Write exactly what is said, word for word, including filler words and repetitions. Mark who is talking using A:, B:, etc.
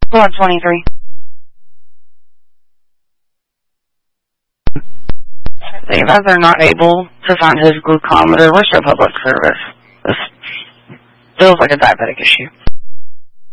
A: Blood twenty-three. You guys are not able to find his glucometer. Where's your public service? This feels like a diabetic issue.